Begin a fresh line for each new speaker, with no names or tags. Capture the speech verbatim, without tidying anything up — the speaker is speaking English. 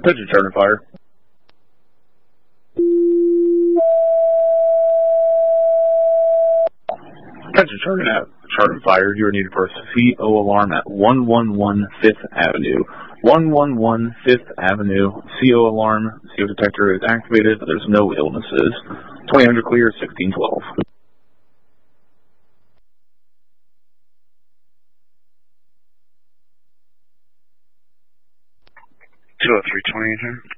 Attention, Charter Fire. Attention, Charter, Charter Fire. You are needed for a C O alarm at one one one Fifth Avenue. one one one Fifth Avenue. C O alarm. C O detector is activated. There's no illnesses. twenty hundred clear, sixteen twelve.
two oh three twenty,